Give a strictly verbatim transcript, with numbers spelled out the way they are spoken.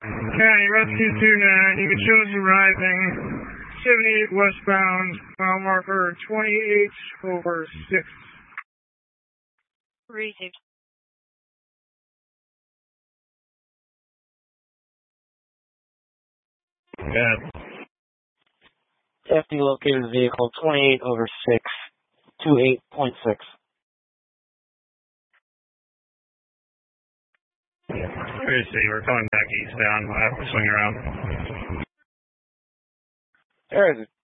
County Rescue two nine, you can choose arriving seventy-eight westbound, mile marker twenty-eight over six. Received. Good. F D located vehicle twenty-eight over six, twenty-eight point six. Seriously, we're coming back eastbound. We'll have to swing around. There is